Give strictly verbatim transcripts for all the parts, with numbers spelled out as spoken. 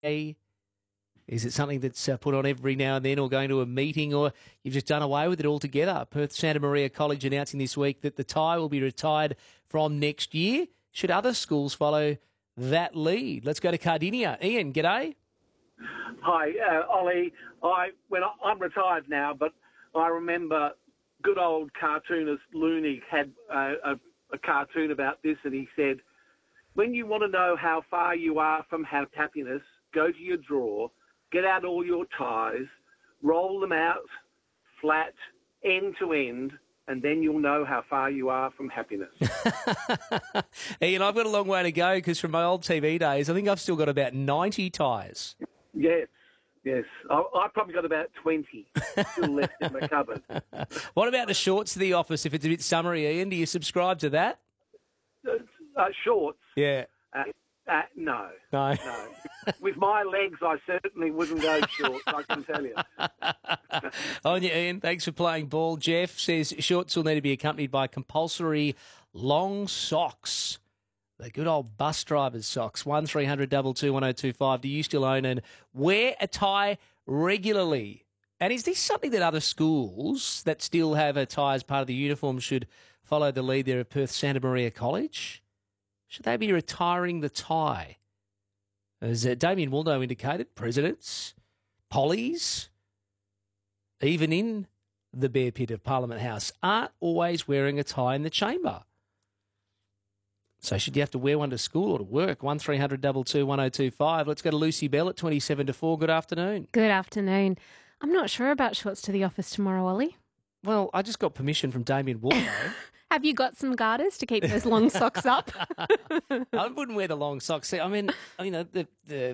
Is it something that's uh, put on every now and then, or going to a meeting, or you've just done away with it altogether? Perth Santa Maria College announcing this week that the tie will be retired from next year. Should other schools follow that lead? Let's go to Cardinia. Ian, g'day. Hi, uh, Ollie. I when I, I'm retired now, but I remember good old cartoonist Looney had uh, a, a cartoon about this, and he said, when you want to know how far you are from ha- happiness, go to your drawer, get out all your ties, roll them out flat, end to end, and then you'll know how far you are from happiness. Ian, I've got a long way to go because from my old T V days, I think I've still got about ninety ties. Yes, yes. I, I've probably got about twenty still left in my cupboard. What about the shorts to the office? If it's a bit summery, Ian, do you subscribe to that? Uh, uh, shorts? Yeah. Uh, uh, no. No. No. With my legs, I certainly wouldn't go shorts, I can tell you. On you, Ian. Thanks for playing ball. Jeff says shorts will need to be accompanied by compulsory long socks. The good old bus driver's socks. one three hundred two two one oh two five. Do you still own and wear a tie regularly? And is this something that other schools that still have a tie as part of the uniform should follow the lead there of Perth Santa Maria College? Should they be retiring the tie? As uh, Damien Waldo indicated, presidents, pollies, even in the bear pit of Parliament House, aren't always wearing a tie in the chamber. So should you have to wear one to school or to work? one three hundred two two one oh two five. Let's go to Lucy Bell at twenty-seven to four. Good afternoon. Good afternoon. I'm not sure about shorts to the office tomorrow, Ollie. Well, I just got permission from Damien Waldo. Have you got some garters to keep those long socks up? I wouldn't wear the long socks. I mean, you know, the the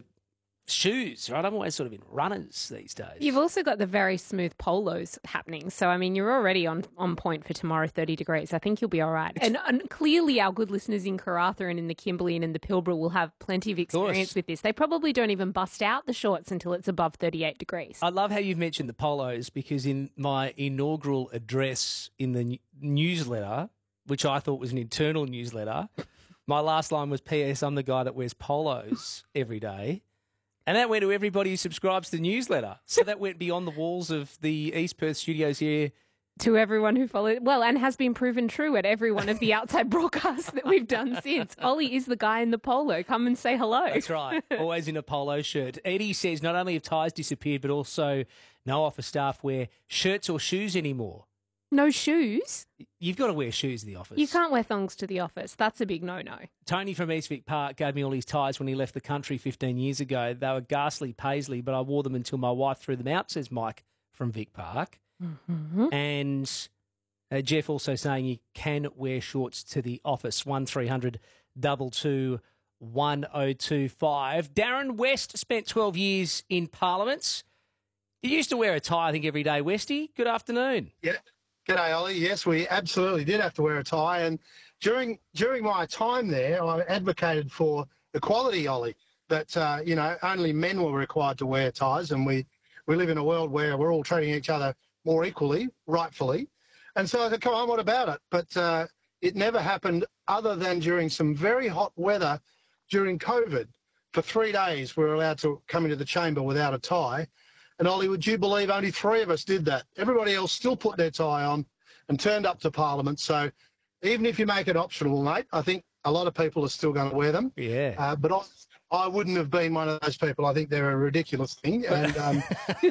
shoes, right? I'm always sort of in runners these days. You've also got the very smooth polos happening. So, I mean, you're already on, on point for tomorrow, thirty degrees. I think you'll be all right. And, and clearly our good listeners in Karratha and in the Kimberley and in the Pilbara will have plenty of experience with this. They probably don't even bust out the shorts until it's above thirty-eight degrees. I love how you've mentioned the polos because in my inaugural address in the n- newsletter, which I thought was an internal newsletter, my last line was, P S I'm the guy that wears polos every day. And that went to everybody who subscribes to the newsletter. So that went beyond the walls of the East Perth studios here. To everyone who followed, well, and has been proven true at every one of the outside broadcasts that we've done since. Ollie is the guy in the polo. Come and say hello. That's right. Always in a polo shirt. Eddie says not only have ties disappeared, but also no office staff wear shirts or shoes anymore. No shoes? You've got to wear shoes in the office. You can't wear thongs to the office. That's a big no-no. Tony from East Vic Park gave me all his ties when he left the country fifteen years ago. They were ghastly paisley, but I wore them until my wife threw them out, says Mike from Vic Park. Mm-hmm. And uh, Jeff also saying you can wear shorts to the office. one three hundred two two one oh two five. Darren West spent twelve years in Parliaments. You used to wear a tie, I think, every day, Westy. Good afternoon. Yeah. G'day, Ollie. Yes, we absolutely did have to wear a tie. And during during my time there, I advocated for equality, Ollie, that, uh, you know, only men were required to wear ties. And we, we live in a world where we're all treating each other more equally, rightfully. And so I said, come on, what about it? But uh, it never happened other than during some very hot weather during COVID. For three days, we were allowed to come into the chamber without a tie. And, Ollie, would you believe only three of us did that? Everybody else still put their tie on and turned up to Parliament. So even if you make it optional, mate, I think a lot of people are still going to wear them. Yeah. Uh, but I, I wouldn't have been one of those people. I think they're a ridiculous thing. And um,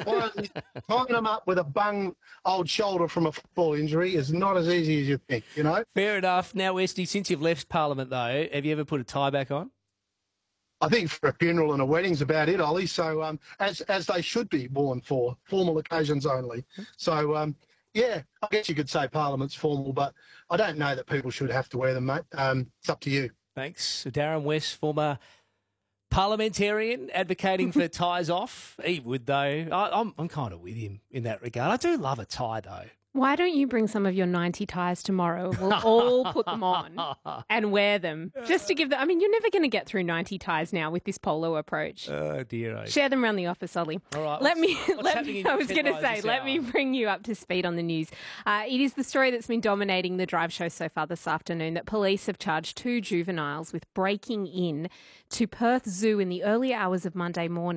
tying them up with a bung old shoulder from a football injury is not as easy as you think, you know? Fair enough. Now, Westy, since you've left Parliament, though, have you ever put a tie back on? I think for a funeral and a wedding's about it, Ollie. So um, as as they should be worn for formal occasions only. So um, yeah, I guess you could say Parliament's formal, but I don't know that people should have to wear them, mate. Um, it's up to you. Thanks, Darren West, former parliamentarian, advocating for ties off. He would though. I, I'm I'm kind of with him in that regard. I do love a tie though. Why don't you bring some of your ninety ties tomorrow? We'll all put them on and wear them just to give them. I mean, you're never going to get through ninety ties now with this polo approach. Oh, dear. Share them around the office, Ollie. All right. Let me, what's let happening me, in I was Ten going to Lives say, this let hour? me bring you up to speed on the news. Uh, it is the story that's been dominating the drive show so far this afternoon that police have charged two juveniles with breaking in to Perth Zoo in the early hours of Monday morning.